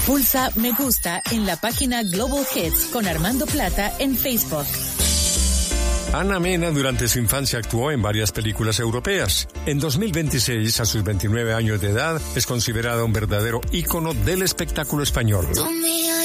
Pulsa me gusta en la página Global Hits con Armando Plata en Facebook. Ana Mena durante su infancia actuó en varias películas europeas. En 2026, a sus 29 años de edad, es considerada un verdadero ícono del espectáculo español.